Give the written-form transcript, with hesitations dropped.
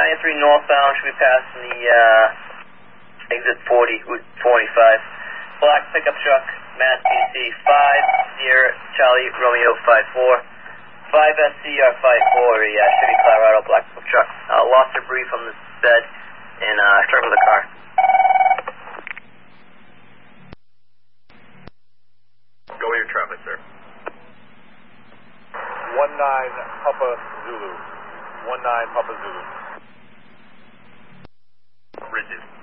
93 northbound, should be passing the exit 40, Route 45. Black pickup truck, Mass PC 5, Sierra Charlie Romeo 54. 5SCR 54, yeah, should be Colorado black pickup truck. Lost debris from the bed and struck with a car. Go with your traffic, sir. 19 Papa Zulu. 19 Papa Zulu. Rigid.